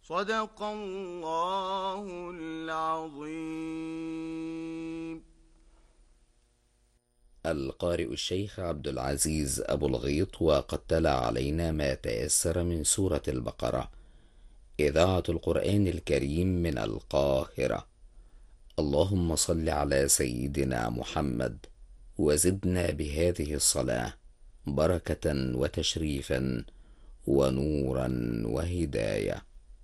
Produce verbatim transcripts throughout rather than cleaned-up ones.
صدق الله العظيم. القارئ الشيخ عبد العزيز أبو الغيط، وقد تلا علينا ما تيسر من سورة البقرة. إذاعة القرآن الكريم من القاهرة. اللهم صل على سيدنا محمد، وزدنا بهذه الصلاة بركة وتشريفا ونورا وهداية.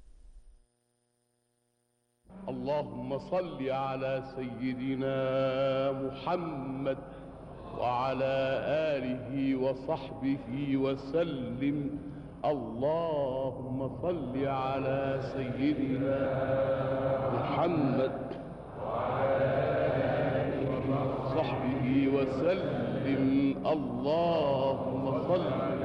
اللهم صل على سيدنا محمد وعلى آله وصحبه وسلم. اللهم صل على سيدنا محمد وعلى آله وصحبه وسلم. اللهم صل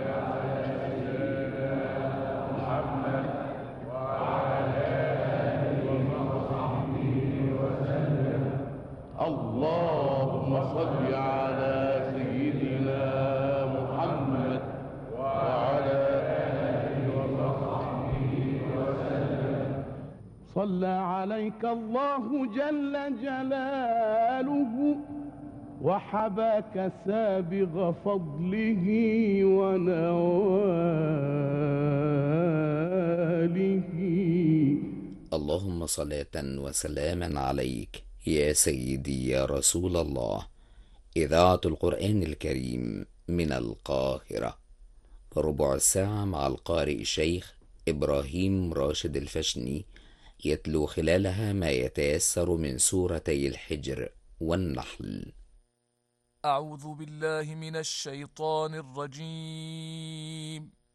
اللهم صل على سيدنا محمد وعلى آله وصحبه وسلم. صلى عليك الله جل جلاله وحباك سابغ فضله ونواله. اللهم صلاة وسلاما عليك يا سيدي يا رسول الله. إذاعة القرآن الكريم من القاهرة. ربع الساعة مع القارئ الشيخ إبراهيم راشد الفشني، يتلو خلالها ما يتيسر من سورتي الحجر والنحل. أعوذ بالله من الشيطان الرجيم.